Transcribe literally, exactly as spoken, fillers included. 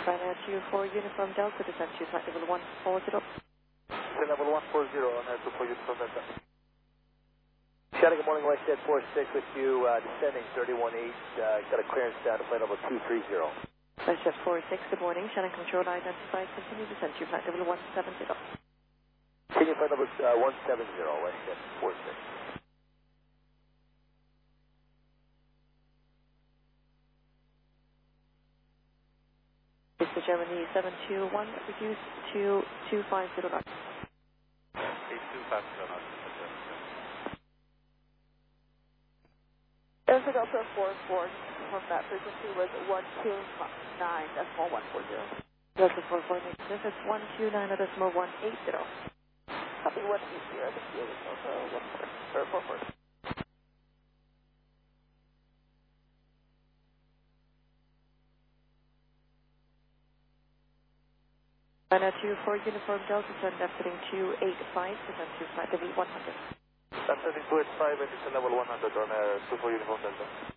Ryanair two four Uniform Delta, descent to flight level one four zero. Descent level one four zero on Air two four Uniform Delta. Shannon, good morning, WestJet four six with you, uh, descending thirty-one eight, uh, got a clearance down to flight level two three zero. WestJet four six, good morning, Shannon Control identified, continue descent to flight level one seven zero. Continue flight level uh, one seven zero, WestJet four six. Mister Germany seven two one, reduce to two five zero knots. two five zero knots. Delta Delta four four, from that frequency was one two nine decimal one four zero. Delta four four, this is one two nine decimal one eight zero. Copy one eight zero, the field is also one four, or four four. Ryanair two four Uniform Delta, send departing two eight five, descent to flight level one hundred. Descending two eight five and descent level one hundred on Air two four Uniform Delta.